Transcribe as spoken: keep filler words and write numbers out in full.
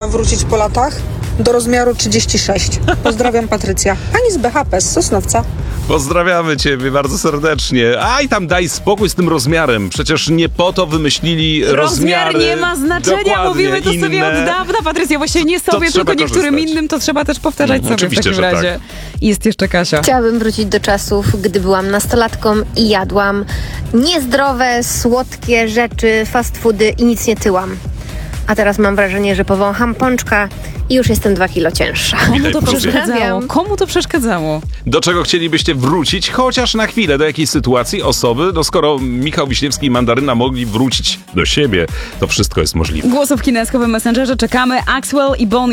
chciałam wrócić po latach do rozmiaru trzydzieści sześć. Pozdrawiam, Patrycja. Ani z B H P, z Sosnowca. Pozdrawiamy ciebie bardzo serdecznie. Aj, tam daj spokój z tym rozmiarem. Przecież nie po to wymyślili Rozmiar rozmiary. nie ma znaczenia, Dokładnie, mówimy to sobie inne. od dawna, Patrycja, właściwie nie To sobie, trzeba tylko niektórym korzystać. innym, to trzeba też powtarzać Mm, sobie w oczywiście, takim że razie. tak. I jest jeszcze Kasia. Chciałabym wrócić do czasów, gdy byłam nastolatką i jadłam niezdrowe, słodkie rzeczy, fast foody i nic nie tyłam. A teraz mam wrażenie, że powącham pączka i już jestem dwa kilo cięższa. Komu Witaj to w grupie. przeszkadzało? Komu to przeszkadzało? Do czego chcielibyście wrócić, chociaż na chwilę, do jakiej sytuacji, osoby? No skoro Michał Wiśniewski i Mandaryna mogli wrócić do siebie, to wszystko jest możliwe. Głosów w kineskowym Messengerze czekamy. Axwell i Bon